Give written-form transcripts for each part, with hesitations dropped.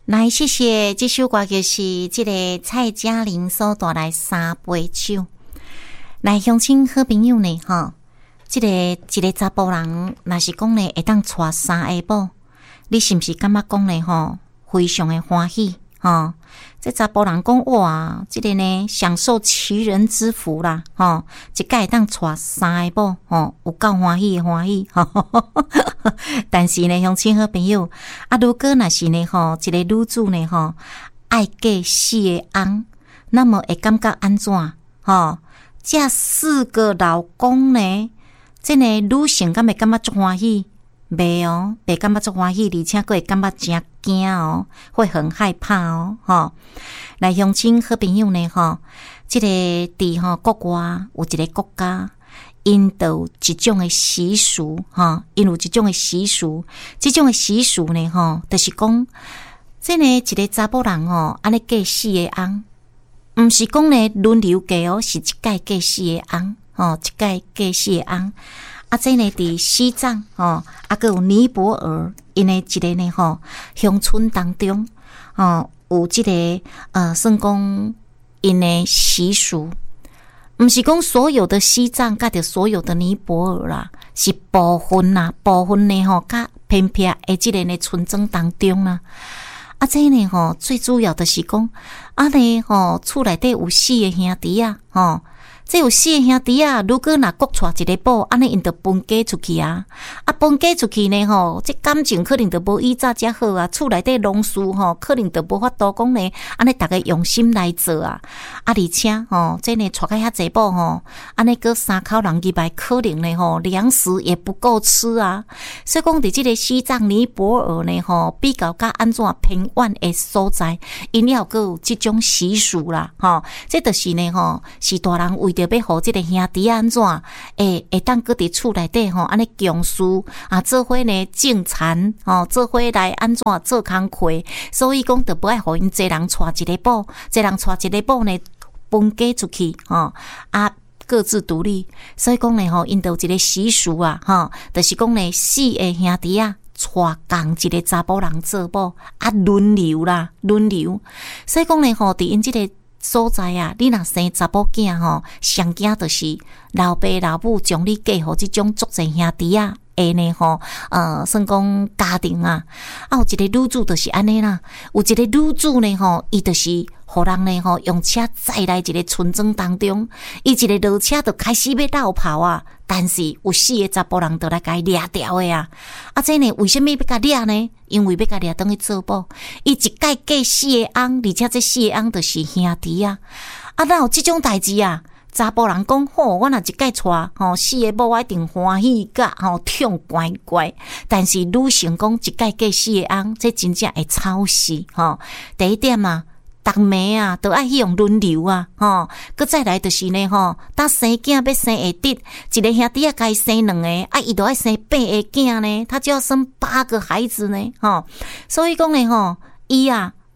来，谢谢。这首歌就是这个蔡佳玲所带来三杯酒。来，乡亲好朋友呢，这个一个查甫人，若是讲呢会当娶三个某，你是不是感觉讲呢非常的欢喜？这查甫人讲哇，这个呢享受其人之福啦，一个会当娶三个某，有够欢喜的欢喜，但是呢，乡亲好朋友，如果若是呢一个女子呢爱嫁四个翁，那么会感觉安怎？这四个老公呢，这个女性敢会感觉足欢喜？袂哦，袂感觉足欢喜，而且佫会感觉真惊哦，会很害怕哦，来，乡亲好朋友呢，这个伫国外有一个国家，因都有一种的习俗，因有一种的习俗，这种的习俗呢，就是讲，这呢一个查甫人安尼嫁四个翁，毋是讲呢轮流嫁哦，是一届嫁四个翁，一届嫁四个翁。这呢伫西藏还有尼泊尔，因的一个呢乡村当中有这个算讲因的习俗，不是讲所有的西藏甲着所有的尼泊尔啦，是部分呢较偏僻的这个呢村庄当中啦。这呢最主要的是讲厝内底有四个兄弟啊这有四个兄弟啊，如果若各娶一个某，安尼因就分家出去啊。分家出去呢这感情可能就无以早遮好啊。厝内底农事可能就无法度讲呢，安尼大家用心来做啊。而且这呢娶个遐济某安尼个三口人入来，可能呢粮食也不够吃啊。所以讲伫这个西藏尼泊尔呢比较甲安怎偏远的所在，因也个有这种习俗啦这就是呢是大人为着要互这个兄弟安怎会当搁伫厝内底安尼共事做伙呢种田做伙来安怎做工课，所以讲就不爱互因一人娶一个某，一人娶一个某呢分家出去各自独立。所以讲呢因都有一个习俗就是讲呢四个兄弟娶共一个查甫人做某轮流啦，轮流。所以讲呢伫因这个所在你若生查某囝上惊就是老爸老母将你嫁互这种足侪兄弟的呢算讲家庭有一个女子就是安尼啦，有一个女子呢伊就是互人呢用车载来一个村庄当中，伊一个落车就开始要绕跑但是有四个查甫人就来甲伊掠掉的这呢为什么要甲掠呢？因为要甲掠倒去做某，伊一届嫁四个翁，而且这四个翁就是兄弟哪有这种代志查甫人讲我若一届娶四个某，我一定欢喜甲痛乖乖。但是女性讲一届嫁四个翁，这真正会吵死第一点逐暝都爱去用轮流搁再来就是呢当生囝要生会得，一个兄弟该生两个伊就要生8个囝呢，他就要生8个孩子呢所以讲呢伊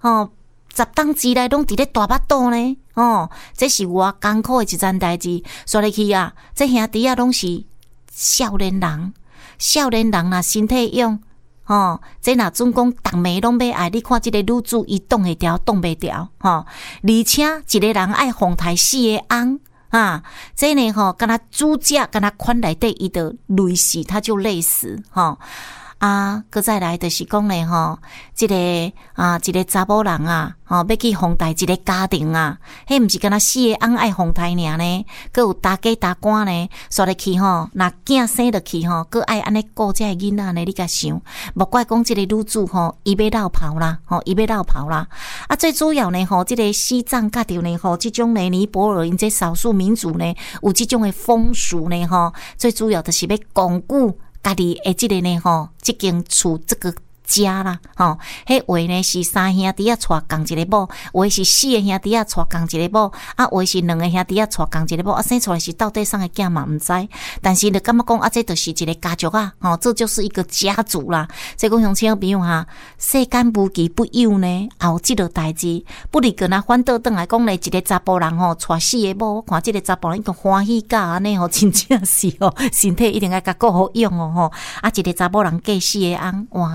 10当之内拢伫咧大巴肚呢这是偌艰苦的一件代志。说来去这兄弟拢是少年人若身体勇这若总讲逐暝拢要爱，你看这个女子伊挡会调挡袂调而且一个人爱奉抬4个翁这呢敢若主家敢若款内底伊就累死，他就累死搁再来就是讲呢这个一个查某人要去奉带一个家庭迄毋是敢若4个翁爱奉带尔呢，搁有大家大官呢，说来去若囝生落去搁爱安尼顾这个囡仔呢，你甲想，莫怪讲这个女子伊要绕跑啦伊要绕跑啦最主要呢这个西藏甲着呢这种呢尼泊尔因这少数民族呢有这种的风俗呢最主要就是要巩固家己的这个呢这间厝这个家啦迄话呢是3兄弟娶共一个某，话是4个兄弟娶共一个某话是2个兄弟娶共一个某生出来是到底啥个囝嘛毋知，但是就感觉讲这就是一个家族这就是一个家族啦。所以讲乡亲朋友世间无奇不有呢，也有这个代志，不离个反倒转来讲呢，一个查甫人娶4个某，我看这个查甫人已经欢喜甲安尼真正是身体一定要甲顾好用一个查甫人嫁4个翁，哇真的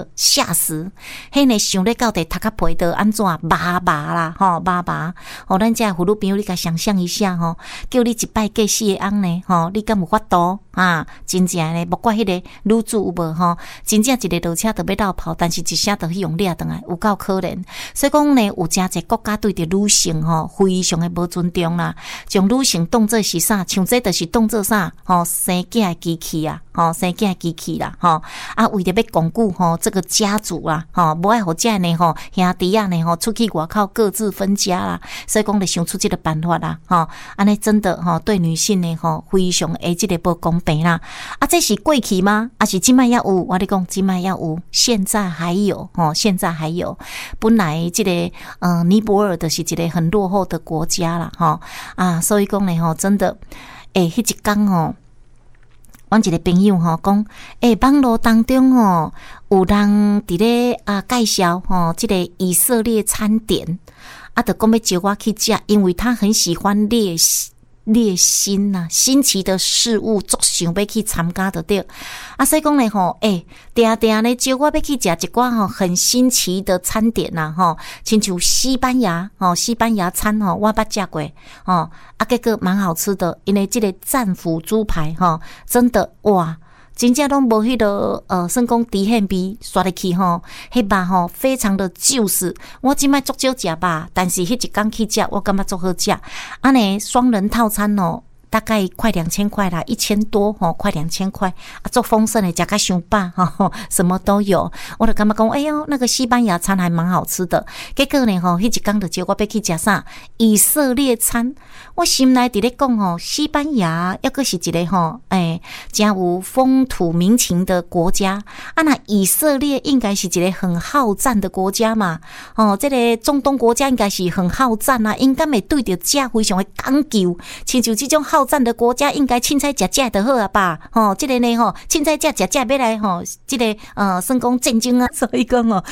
的吓死。迄呢想咧到底读较皮的安怎麻啦吼麻吼，咱遮妇女朋友你甲想象一下吼，叫你一摆过4个翁呢吼，你敢有法度啊？真正呢，不管迄个女主有无吼，真正一个落车就要绕跑，但是一声就去用掠转来，有够可怜。所以讲呢，有真侪国家对着女性吼非常的无尊重啦，将女性当作是啥？像这就是当作啥？吼，生囝的机器啊，吼，生囝的机器啦，吼啊，为着要巩固吼这个家族啊，吼，无爱互遮呢吼兄弟啊呢吼出去外口各自分家啦，所以讲咧想出这个办法啦，吼，安尼真的吼对女性呢吼非常的这个不公平啦。啊，这是过去吗？啊是今麦也有，我跟你讲今麦也有，现在还有吼，现在还有。本来这个尼泊尔的是一个很落后的国家啦，吼啊，所以讲呢吼真的，迄一天吼。阮一个朋友吼讲，网络当中吼有人伫咧介绍吼，这个以色列餐点，就讲要招我去食，因为他很喜欢猎新呐，新奇的事物，足想要去参加就对。所以讲咧吼，定定咧招我要去食一寡吼很新奇的餐点呐，吼，亲像西班牙餐吼，我捌食过吼，结果蛮好吃的，因为这个战斧猪排吼，真的哇！真正拢无迄个算讲猪馅味刷入去吼，迄肉吼非常的juicy。我即摆足少食肉，但是迄一天去食，我感觉足好食。安尼双人套餐哦，大概快2000块啦，1000多吼，快2000块足丰盛的，食甲伤饱吼，什么都有。我就感觉讲，哎呦，那个西班牙餐还蛮好吃的。结果呢吼，迄一天就叫我要去食啥以色列餐。我心内伫咧讲吼，西班牙抑个是一个吼，真有风土民情的国家。那以色列应该是一个很好战的国家嘛。这个中东国家应该是很好战啊，应该会对着食非常的讲究。亲像这种好战的国家，应该凊彩食就好啊吧？这个呢吼，凊彩食要来吼，这个算讲战争啊，所以讲吼。